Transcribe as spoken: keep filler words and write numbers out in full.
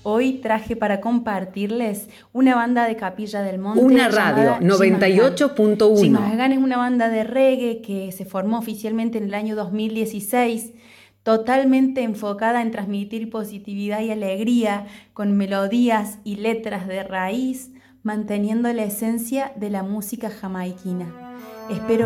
Hoy traje para compartirles una banda de Capilla del Monte. Una radio, noventa y ocho punto uno. Chimasgan es una banda de reggae que se formó oficialmente en el año dos mil dieciséis, totalmente enfocada en transmitir positividad y alegría con melodías y letras de raíz, manteniendo la esencia de la música jamaiquina. Espero